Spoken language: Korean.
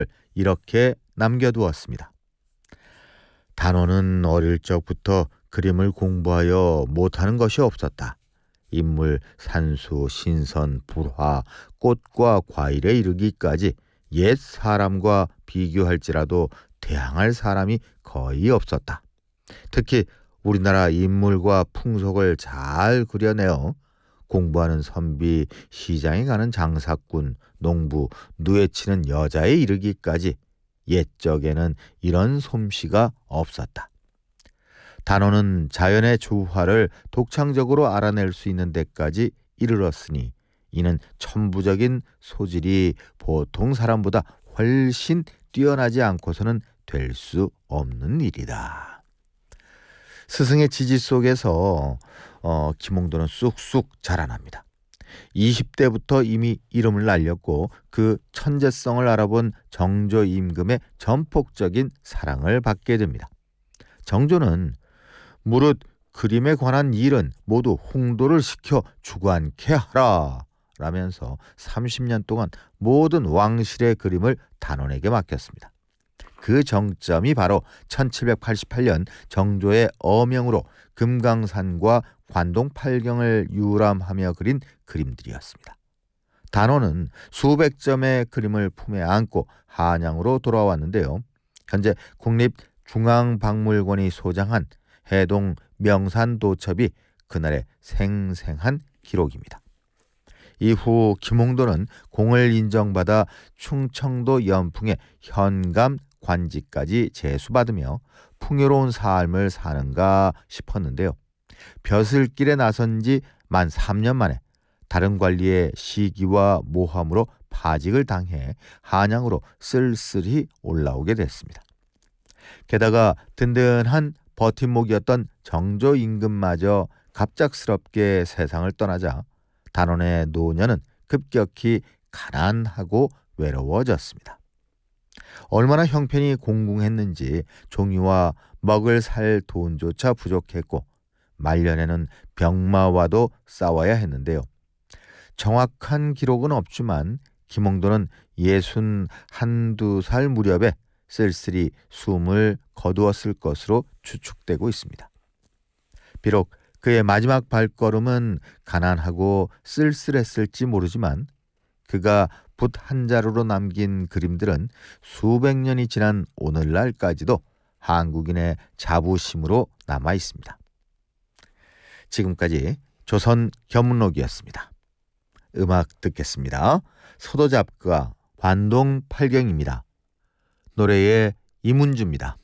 이렇게 남겨두었습니다. 단원은 어릴 적부터 그림을 공부하여 못하는 것이 없었다. 인물, 산수, 신선, 불화, 꽃과 과일에 이르기까지 옛 사람과 비교할지라도 대항할 사람이 거의 없었다. 특히 우리나라 인물과 풍속을 잘 그려내어 공부하는 선비, 시장에 가는 장사꾼, 농부, 누에 치는 여자에 이르기까지 옛적에는 이런 솜씨가 없었다. 단어는 자연의 조화를 독창적으로 알아낼 수 있는 데까지 이르렀으니 이는 천부적인 소질이 보통 사람보다 훨씬 뛰어나지 않고서는 될 수 없는 일이다. 스승의 지지 속에서 김홍도는 쑥쑥 자라납니다. 20대부터 이미 이름을 날렸고 그 천재성을 알아본 정조 임금의 전폭적인 사랑을 받게 됩니다. 정조는 무릇 그림에 관한 일은 모두 홍도를 시켜 주관케 하라 라면서 30년 동안 모든 왕실의 그림을 단원에게 맡겼습니다. 그 정점이 바로 1788년 정조의 어명으로 금강산과 관동 팔경을 유람하며 그린 그림들이었습니다. 단원은 수백 점의 그림을 품에 안고 한양으로 돌아왔는데요. 현재 국립중앙박물관이 소장한 해동 명산도첩이 그날의 생생한 기록입니다. 이후 김홍도는 공을 인정받아 충청도 연풍의 현감 관직까지 제수받으며 풍요로운 삶을 사는가 싶었는데요. 벼슬길에 나선 지 만 3년 만에 다른 관리의 시기와 모함으로 파직을 당해 한양으로 쓸쓸히 올라오게 됐습니다. 게다가 든든한 버팀목이었던 정조 임금마저 갑작스럽게 세상을 떠나자 단원의 노년은 급격히 가난하고 외로워졌습니다. 얼마나 형편이 공공했는지 종이와 먹을 살 돈조차 부족했고 말년에는 병마와도 싸워야 했는데요. 정확한 기록은 없지만 김홍도는 61살 무렵에 쓸쓸히 숨을 거두었을 것으로 추측되고 있습니다. 비록 그의 마지막 발걸음은 가난하고 쓸쓸했을지 모르지만 그가 붓 한 자루로 남긴 그림들은 수백 년이 지난 오늘날까지도 한국인의 자부심으로 남아 있습니다. 지금까지 조선 견문록이었습니다. 음악 듣겠습니다. 소도잡가 관동 팔경입니다. 노래의 이문주입니다.